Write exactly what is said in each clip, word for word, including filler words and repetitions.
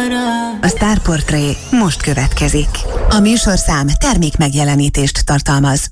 A Star Portré most következik. A műsorszám termék megjelenítést tartalmaz.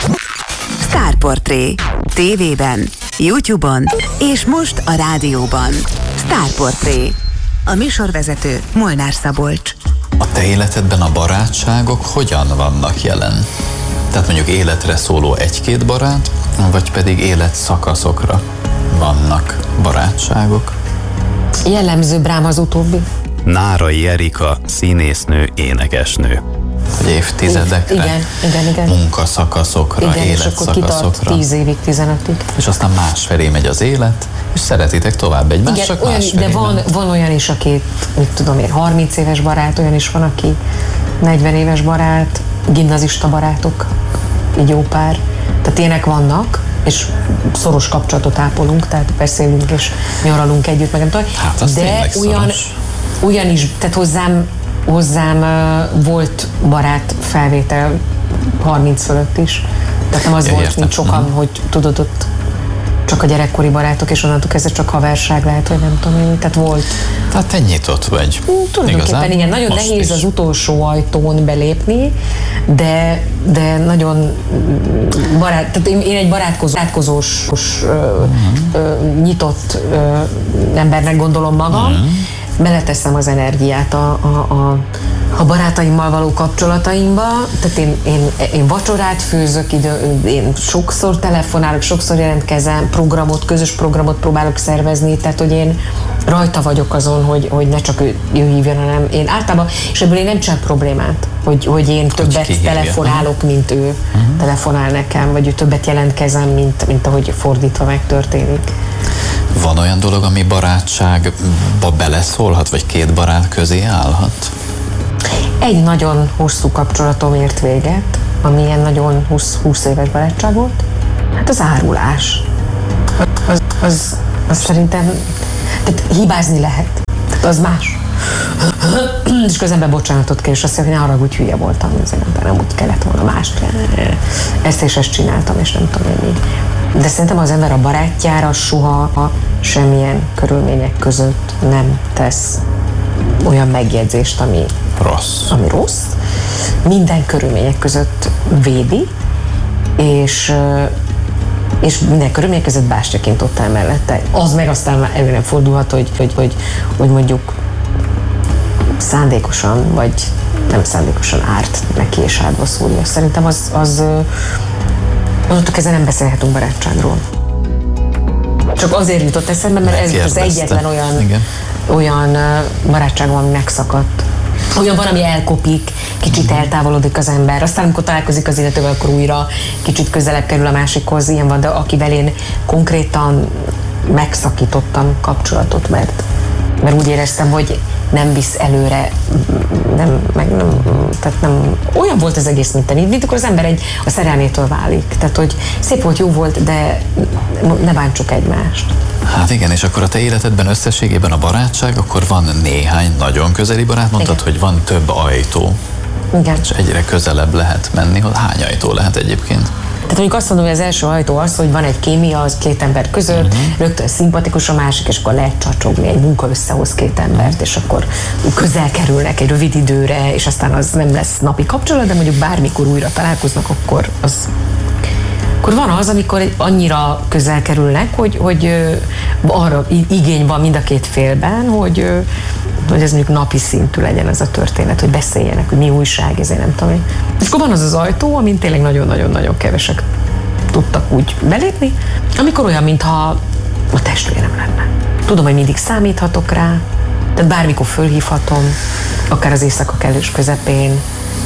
Star Portré. Tévében, YouTube-on és most a rádióban. Star Portré. A műsorvezető Molnár Szabolcs. A te életedben a barátságok hogyan vannak jelen? Tehát mondjuk életre szóló egy-két barát, vagy pedig életszakaszokra vannak barátságok? Jellemzőbb rám az utóbbi. Nárai Erika, színésznő, énekesnő. Hogy évtizedekre, igen, igen, igen. munkaszakaszokra, igen, életszakaszokra. Igen, és akkor kitart tíz évig, tizenötig. És aztán másfelé megy az élet, és szeretitek tovább egymást, igen, csak olyan, másfelé. De van, van olyan is, aki, mit tudom én, harminc éves barát, olyan is van, aki negyven éves barát, gimnazista barátok, így jó pár. Tehát ilyenek vannak, és szoros kapcsolatot ápolunk, tehát beszélünk és nyaralunk együtt, meg nem tudom. Hát az de olyan, olyan is, tehát hozzám, hozzám uh, volt barát felvétel harminc fölött is. Tehát nem az ja, volt, értem. mint sokan, uh-huh. hogy tudod, ott csak a gyerekkori barátok, és onnantól kezdve csak haverság lehet, vagy nem tudom én, tehát volt. Tehát te nyitott vagy. Tulajdonképpen igen, nagyon nehéz is az utolsó ajtón belépni, de, de nagyon barát, tehát én, én egy barátkozó, barátkozós, uh-huh. ö, nyitott ö, embernek gondolom magam, uh-huh. beleteszem az energiát a, a, a, a barátaimmal való kapcsolataimba, tehát én, én, én vacsorát főzök, idő, én sokszor telefonálok, sokszor jelentkezem, programot, közös programot próbálok szervezni, tehát hogy én rajta vagyok azon, hogy, hogy ne csak ő, ő hívjon, hanem én általában, és ebből én nem csinálok problémát, hogy, hogy én többet hogy telefonálok, mint ő uh-huh. telefonál nekem, vagy ő többet jelentkezem, mint, mint ahogy fordítva megtörténik. Van olyan dolog, ami barátságba beleszólhat, vagy két barát közé állhat? Egy nagyon hosszú kapcsolatom ért véget, ami ilyen nagyon húsz, húsz éves barátság volt. Hát az árulás. Az, az, az szerintem, tehát hibázni lehet. Tehát az más. És közben bocsánatot kér, és azt mondja, hogy ne haragudj, hülye voltam, azért nem úgy kellett volna mást. Ezt és ezt csináltam, és nem tudom én mi. De szerintem az ember a barátjára soha semmilyen körülmények között nem tesz olyan megjegyzést, ami rossz. Ami rossz. Minden körülmények között védi, és, és minden körülmények között bástyaként ott áll mellette. Az meg aztán elő nem fordulhat, hogy, hogy, hogy, hogy mondjuk szándékosan, vagy nem szándékosan árt neki és átba szúrja. Szerintem az, az onnantól kezdve nem beszélhetünk barátságról. Csak azért jutott eszembe, mert ez az egyetlen olyan, olyan barátság, ami megszakadt. Olyan van, ami elkopik, kicsit eltávolodik az ember, aztán amikor találkozik az illetővel, akkor újra kicsit közelebb kerül a másikhoz, ilyen van, de akivel én konkrétan megszakítottam kapcsolatot, mert, mert úgy éreztem, hogy nem visz előre, nem, meg nem, tehát nem, olyan volt az egész, mint mint akkor az ember egy, a szerelmétől válik, tehát hogy szép volt, jó volt, de ne bántsuk egymást. Hát igen, és akkor a te életedben összességében a barátság, akkor van néhány nagyon közeli barát, mondtad, igen. hogy van több ajtó. Igen. És egyre közelebb lehet menni, hány ajtó lehet egyébként? Tehát mondjuk azt mondom, hogy az első ajtó az, hogy van egy kémia az két ember között, uh-huh. rögtön szimpatikus a másik, és akkor lehet csacsogni, egy munka összehoz két embert, uh-huh. és akkor közel kerülnek egy rövid időre, és aztán az nem lesz napi kapcsolat, de mondjuk bármikor újra találkoznak, akkor az... Akkor van az, amikor annyira közel kerülnek, hogy, hogy arra igény van mind a két félben, hogy, hogy ez mondjuk napi szintű legyen ez a történet, hogy beszéljenek, hogy mi újság, ezért nem tudom. És akkor van az az ajtó, amin tényleg nagyon-nagyon-nagyon kevesek tudtak úgy belépni, amikor olyan, mintha a testvérem lenne. Tudom, hogy mindig számíthatok rá, tehát bármikor fölhívhatom, akár az éjszaka kellős közepén.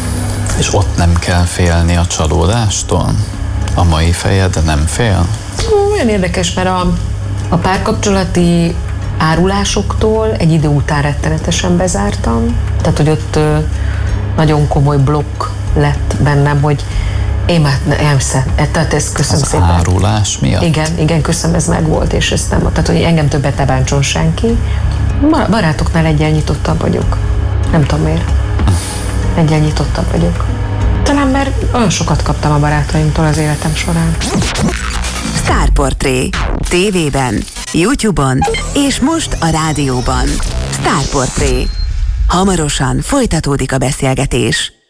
És ott nem kell félni a csalódástól? A mai fejed nem fél? Olyan érdekes, mert a, a párkapcsolati árulásoktól egy idő után rettenetesen bezártam. Tehát, hogy ott ö, nagyon komoly blokk lett bennem, hogy én már nem szem, tehát ezt köszönöm az szépen. Az árulás miatt? Igen, igen, köszönöm, ez megvolt, és ezt nem, tehát, hogy engem többet ne bántson senki. Barátoknál egyen nyitottabb vagyok. Nem tudom miért. Egyen nyitottabb vagyok. Talán mert olyan sokat kaptam a barátaimtól az életem során. Star Portré. Tévében, YouTube-on és most a rádióban. Star Portré. Hamarosan folytatódik a beszélgetés.